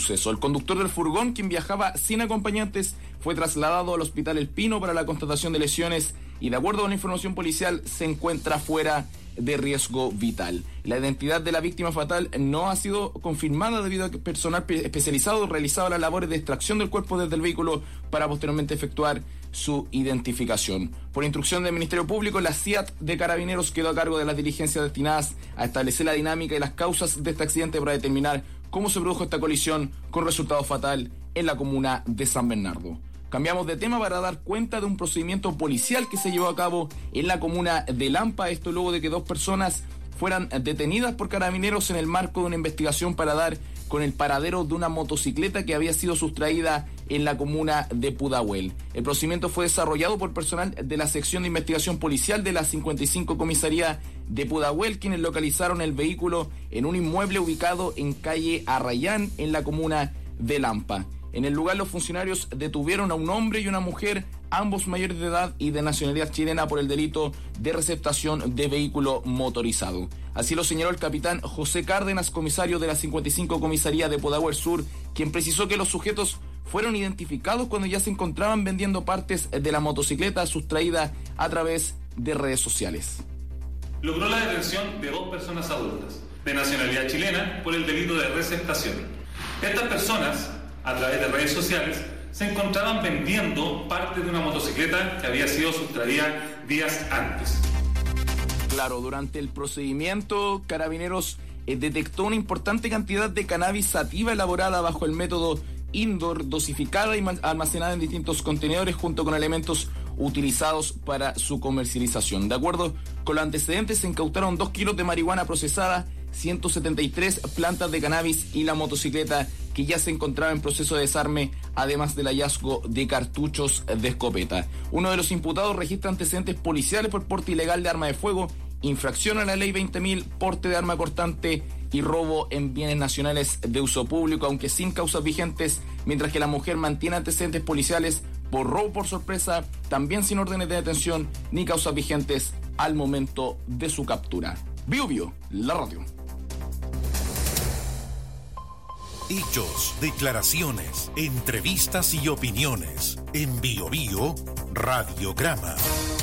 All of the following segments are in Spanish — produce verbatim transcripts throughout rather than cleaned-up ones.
suceso. El conductor del furgón, quien viajaba sin acompañantes, fue trasladado al Hospital El Pino para la constatación de lesiones y, de acuerdo con la información policial, se encuentra fuera de riesgo vital. La identidad de la víctima fatal no ha sido confirmada debido a que personal especializado realizaba las labores de extracción del cuerpo desde el vehículo para posteriormente efectuar su identificación. Por instrucción del Ministerio Público, la C I A T de Carabineros quedó a cargo de las diligencias destinadas a establecer la dinámica y las causas de este accidente para determinar cómo se produjo esta colisión con resultado fatal en la comuna de San Bernardo. Cambiamos de tema para dar cuenta de un procedimiento policial que se llevó a cabo en la comuna de Lampa, esto luego de que dos personas fueran detenidas por Carabineros en el marco de una investigación para dar con el paradero de una motocicleta que había sido sustraída en la comuna de Pudahuel. El procedimiento fue desarrollado por personal de la sección de investigación policial de la cincuenta y cinco Comisaría de Pudahuel, quienes localizaron el vehículo en un inmueble ubicado en calle Arrayán, en la comuna de Lampa. En el lugar, los funcionarios detuvieron a un hombre y una mujer, ambos mayores de edad y de nacionalidad chilena, por el delito de receptación de vehículo motorizado. Así lo señaló el capitán José Cárdenas, comisario de la cincuenta y cinco Comisaría de Pudahuel Sur, quien precisó que los sujetos fueron identificados cuando ya se encontraban vendiendo partes de la motocicleta sustraída a través de redes sociales. Logró la detención de dos personas adultas de nacionalidad chilena por el delito de receptación. Estas personas, a través de redes sociales, se encontraban vendiendo parte de una motocicleta que había sido sustraída días antes. Claro, durante el procedimiento, Carabineros eh, detectó una importante cantidad de cannabis sativa elaborada bajo el método indoor, dosificada y almacenada en distintos contenedores junto con elementos utilizados para su comercialización. De acuerdo con los antecedentes, se incautaron dos kilos de marihuana procesada, ciento setenta y tres plantas de cannabis y la motocicleta que ya se encontraba en proceso de desarme, además del hallazgo de cartuchos de escopeta. Uno de los imputados registra antecedentes policiales por porte ilegal de arma de fuego, infracción a la ley veinte mil, porte de arma cortante y robo en bienes nacionales de uso público, aunque sin causas vigentes, mientras que la mujer mantiene antecedentes policiales por robo por sorpresa, también sin órdenes de detención ni causas vigentes al momento de su captura. Bio Bio, la radio. Hechos, declaraciones, entrevistas y opiniones. En Bio Bio, Radiograma.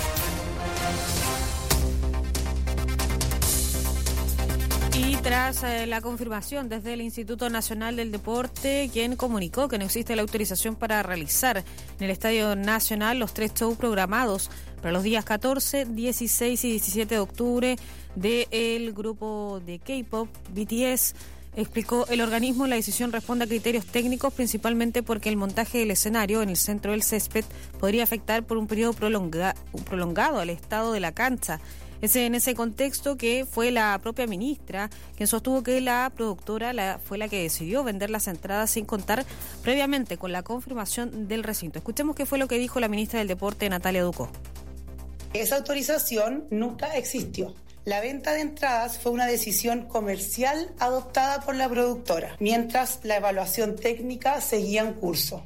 Y tras eh, la confirmación desde el Instituto Nacional del Deporte, quien comunicó que no existe la autorización para realizar en el Estadio Nacional los tres shows programados para los días catorce, dieciséis y diecisiete de octubre del grupo de K-pop B T S, explicó el organismo, la decisión responde a criterios técnicos, principalmente porque el montaje del escenario en el centro del césped podría afectar por un periodo prolonga, prolongado al estado de la cancha. Es en ese contexto que fue la propia ministra quien sostuvo que la productora la, fue la que decidió vender las entradas sin contar previamente con la confirmación del recinto. Escuchemos qué fue lo que dijo la ministra del Deporte, Natalia Ducó. Esa autorización nunca existió. La venta de entradas fue una decisión comercial adoptada por la productora, mientras la evaluación técnica seguía en curso.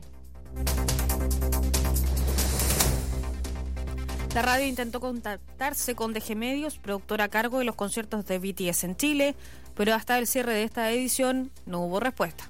La radio intentó contactarse con D G Medios, productora a cargo de los conciertos de B T S en Chile, pero hasta el cierre de esta edición no hubo respuesta.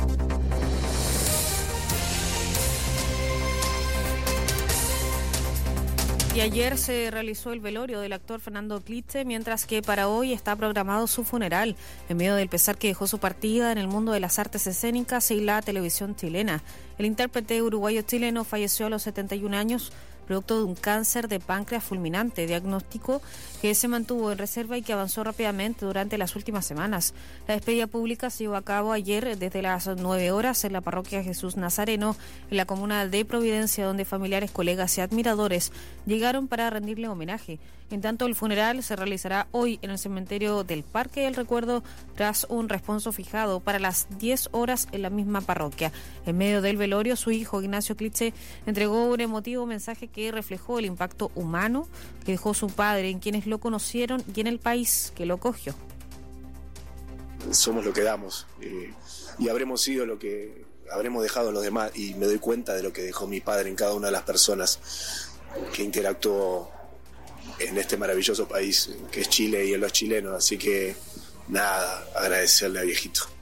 Y ayer se realizó el velorio del actor Fernando Cliche, mientras que para hoy está programado su funeral, en medio del pesar que dejó su partida en el mundo de las artes escénicas y la televisión chilena. El intérprete uruguayo-chileno falleció a los setenta y un años, producto de un cáncer de páncreas fulminante, diagnóstico que se mantuvo en reserva y que avanzó rápidamente durante las últimas semanas. La despedida pública se llevó a cabo ayer desde las nueve horas en la parroquia Jesús Nazareno, en la comuna de Providencia, donde familiares, colegas y admiradores llegaron para rendirle homenaje. En tanto, el funeral se realizará hoy en el cementerio del Parque del Recuerdo, tras un responso fijado para las diez horas en la misma parroquia. En medio del velorio, su hijo Ignacio Cliche entregó un emotivo mensaje que reflejó el impacto humano que dejó su padre en quienes lo conocieron y en el país que lo acogió. Somos lo que damos eh, y habremos sido lo que habremos dejado a los demás, y me doy cuenta de lo que dejó mi padre en cada una de las personas que interactuó en este maravilloso país que es Chile y en los chilenos. Así que nada, agradecerle a viejito.